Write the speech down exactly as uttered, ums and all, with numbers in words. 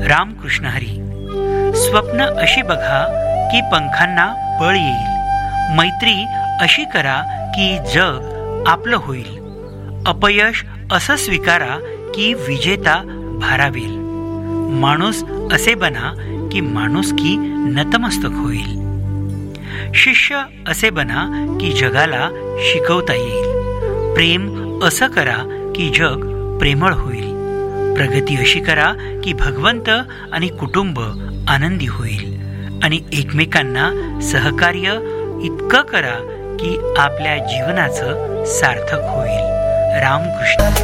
रामकृष्ण हरी. स्वप्न अशी बघा की पंखांना बळ येईल. मैत्री अशी करा की जग आपलं होईल. अपयश असं स्वीकारा की विजेता भारावेल. माणूस असे बना की माणुसकी नतमस्तक होईल. शिष्य असे बना की जगाला शिकवता येईल. प्रेम असं करा की जग प्रेमळ होईल. प्रगती अशी करा की भगवंत आणि कुटुंब आनंदी होईल. आणि एकमेकांना सहकार्य इतकं करा की आपल्या जीवनाचं सार्थक होईल. रामकृष्ण.